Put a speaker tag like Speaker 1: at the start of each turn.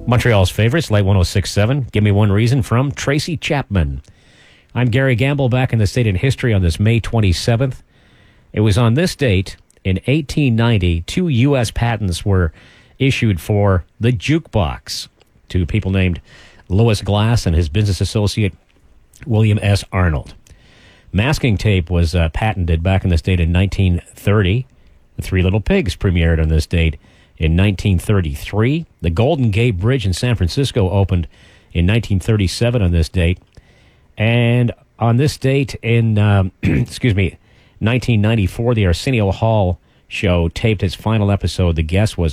Speaker 1: Montreal's favorites, Light 106.7. Give Me One Reason from Tracy Chapman. I'm Gary Gamble, back in the state in history on this May 27th. It was on this date in 1890, 2 U.S. patents were issued for the jukebox to people named Louis Glass and his business associate William S. Arnold. Masking tape was patented back in this date in 1930. The Three Little Pigs premiered on this date in 1933. The Golden Gate Bridge in San Francisco opened in 1937 on this date. And on this date in, 1994, the Arsenio Hall show taped its final episode. The guest was